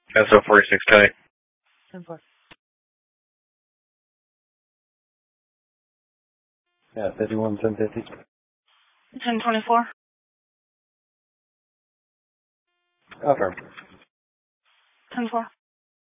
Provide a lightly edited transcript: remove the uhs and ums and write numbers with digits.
SO 46K. 10-4. Yeah, 51, 1050. 10-24. Affirm. 10-4.